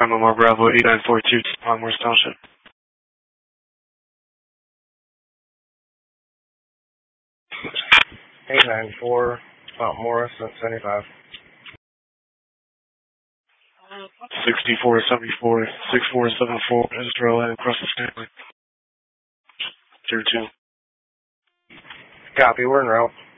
I'm Omar Bravo 8942, Morris Township. 894, Morris, 75. 6474, 6474, Israel and across the Stanley. Tier 2. Copy, we're en route.